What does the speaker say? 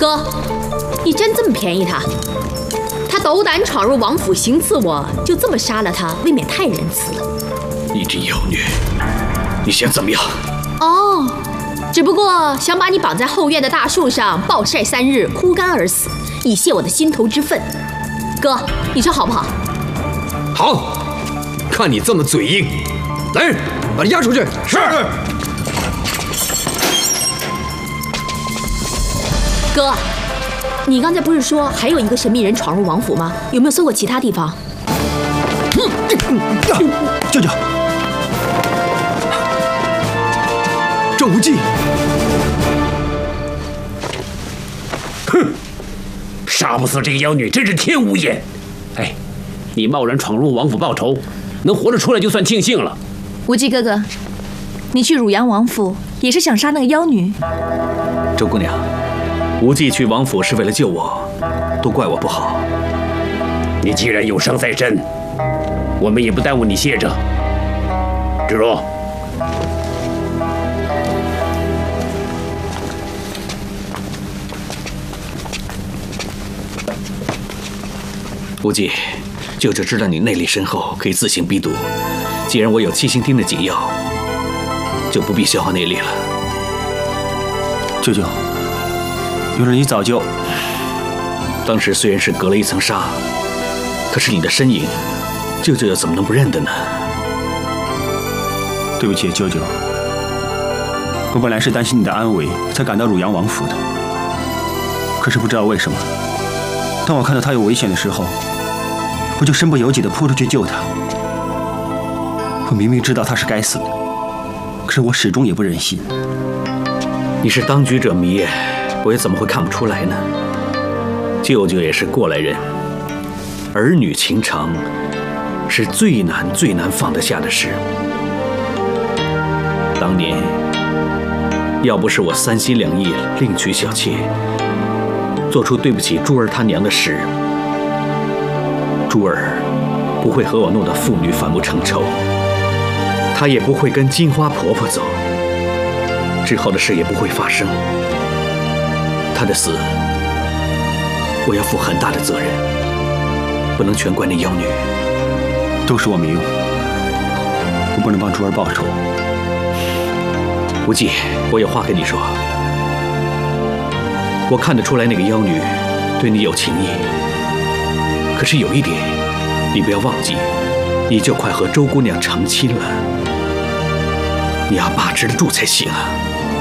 哥，你真这么便宜他？他斗胆闯入王府行刺我，就这么杀了他，未免太仁慈了。 你这妖女，你想怎么样？ 哦，只不过想把你绑在后院的大树上暴晒3日，枯干而死，以泄我的心头之愤。哥，你说好不好？ 好，看你这么嘴硬，来人，把他押出去。是。 哥，你刚才不是说还有一个神秘人闯入王府吗？有没有搜过其他地方？ 舅舅， 赵无忌， 哼，杀不死这个妖女真是天无眼。哎，你贸然闯入王府报仇，能活着出来就算庆幸了。 无忌哥哥，你去汝阳王府也是想杀那个妖女？ 周姑娘，无忌去王府是为了救我，都怪我不好。 你既然有伤在身，我们也不耽误你歇着。芷若， 无忌，舅舅知道你内力深厚，可以自行逼毒。既然我有七星钉的解药，就不必消耗内力了。 舅舅，原来你早就…… 当时虽然是隔了一层纱，可是你的身影，舅舅又怎么能不认得呢？ 对不起，舅舅，我本来是担心你的安危，才赶到汝阳王府的。可是不知道为什么，当我看到他有危险的时候，我就身不由己地扑出去救他。我明明知道他是该死的，可是我始终也不忍心。 你是当局者迷，我又怎么会看不出来呢？舅舅也是过来人，儿女情长是最难放得下的事。当年要不是我3心2意另娶小妾，做出对不起珠儿她娘的事，珠儿不会和我弄得父女反目成仇，她也不会跟金花婆婆走，之后的事也不会发生。她的死，我要负很大的责任，不能全怪那妖女。 都是我没用，我不能帮珠儿报仇。 无忌，我有话跟你说。我看得出来那个妖女对你有情意，可是有一点，你不要忘记，你就快和周姑娘成亲了，你要把持得住才行啊。